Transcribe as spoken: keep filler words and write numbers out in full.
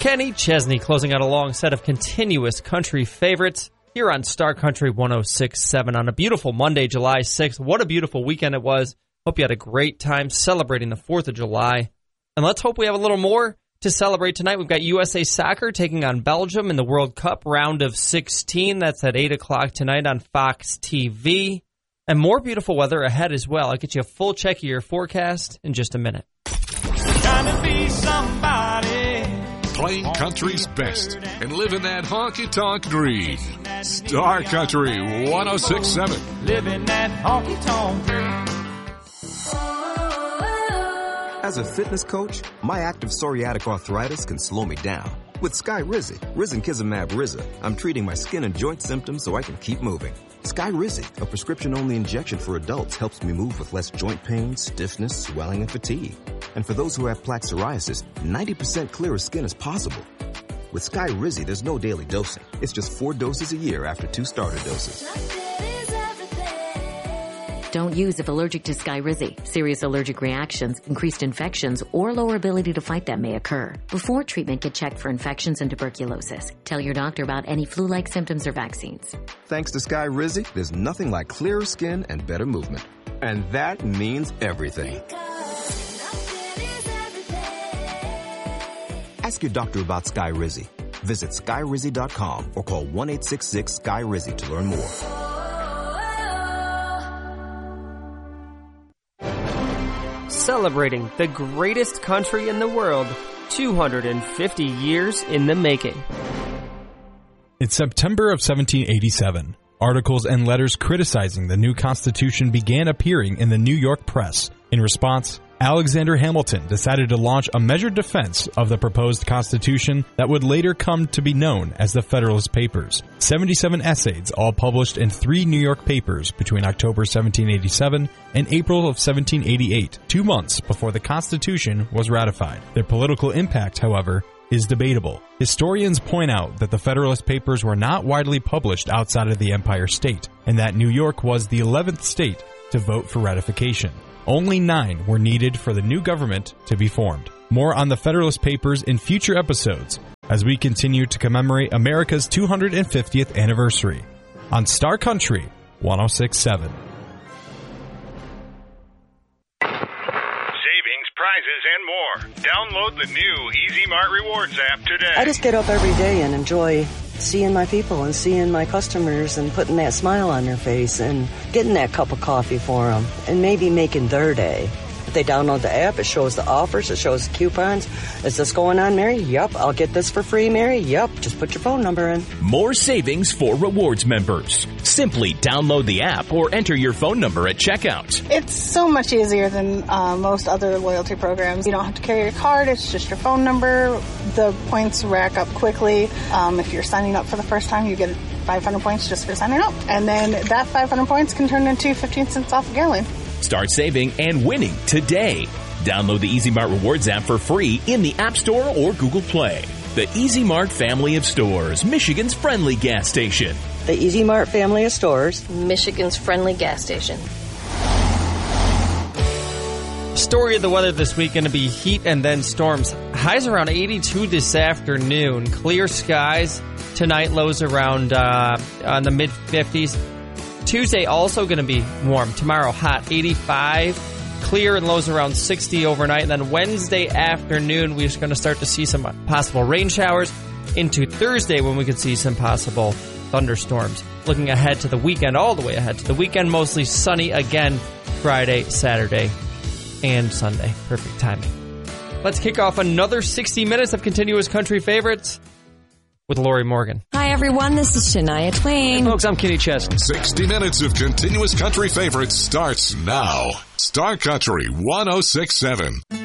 Kenny Chesney closing out a long set of continuous country favorites here on Star Country one oh six point seven on a beautiful Monday, July sixth. What a beautiful weekend it was. Hope you had a great time celebrating the fourth of July. And let's hope we have a little more to celebrate tonight. We've got U S A Soccer taking on Belgium in the World Cup round of sixteen. That's at eight o'clock tonight on Fox T V. And more beautiful weather ahead as well. I'll get you a full check of your forecast in just a minute. Trying to be somebody. Playing country's best and living that honky-tonk dream. Star Country one oh six point seven. Living that honky-tonk dream. As a fitness coach, my active psoriatic arthritis can slow me down. With Skyrizi, risankizumab Riza, I'm treating my skin and joint symptoms so I can keep moving. Skyrizi, a prescription-only injection for adults, helps me move with less joint pain, stiffness, swelling, and fatigue. And for those who have plaque psoriasis, ninety percent clearer skin is possible. With Skyrizi, there's no daily dosing. It's just four doses a year after two starter doses. Don't use if allergic to Skyrizi. Serious allergic reactions, increased infections, or lower ability to fight them may occur. Before treatment, get checked for infections and tuberculosis. Tell your doctor about any flu-like symptoms or vaccines. Thanks to Skyrizi, there's nothing like clearer skin and better movement. And that means everything. Ask your doctor about Skyrizi. Visit Skyrizi dot com or call one eight six six Sky Rizi to learn more. Celebrating the greatest country in the world, two hundred fifty years in the making. In September of seventeen eighty-seven, articles and letters criticizing the new Constitution began appearing in the New York press. In response, Alexander Hamilton decided to launch a measured defense of the proposed Constitution that would later come to be known as the Federalist Papers. seventy-seven essays, all published in three New York papers between October seventeen eighty-seven and April of seventeen eighty-eight, two months before the Constitution was ratified. Their political impact, however, is debatable. Historians point out that the Federalist Papers were not widely published outside of the Empire State, and that New York was the eleventh state to vote for ratification. Only nine were needed for the new government to be formed. More on the Federalist Papers in future episodes as we continue to commemorate America's two hundred fiftieth anniversary on Star Country one oh six point seven. Savings, prizes, and more. Download the new Easy Mart Rewards app today. I just get up every day and enjoy seeing my people and seeing my customers and putting that smile on their face and getting that cup of coffee for them and maybe making their day. If they download the app, it shows the offers, it shows the coupons. Is this going on, Mary? Yep. I'll get this for free, Mary? Yep. Just put your phone number in. More savings for rewards members. Simply download the app or enter your phone number at checkout. It's so much easier than uh, most other loyalty programs. You don't have to carry your card. It's just your phone number. The points rack up quickly. Um, if you're signing up for the first time, you get five hundred points just for signing up. And then that five hundred points can turn into fifteen cents off a gallon. Start saving and winning today. Download the Easy Mart Rewards app for free in the App Store or Google Play. The Easy Mart family of stores, Michigan's friendly gas station. The Easy Mart family of stores, Michigan's friendly gas station. Story of the weather this week going to be heat and then storms. Highs around eighty-two this afternoon. Clear skies tonight. Lows around uh, on the mid fifties. Tuesday also going to be warm. Tomorrow hot, eighty-five. Clear and lows around sixty overnight. And then Wednesday afternoon, we're going to start to see some possible rain showers into Thursday when we could see some possible thunderstorms. Looking ahead to the weekend, all the way ahead to the weekend, mostly sunny again Friday, Saturday, and Sunday. Perfect timing. Let's kick off another sixty minutes of continuous country favorites with Lori Morgan. Hi, everyone. This is Shania Twain. Hey, folks, I'm Kenny Chesney. sixty minutes of continuous country favorites starts now. Star Country one oh six point seven.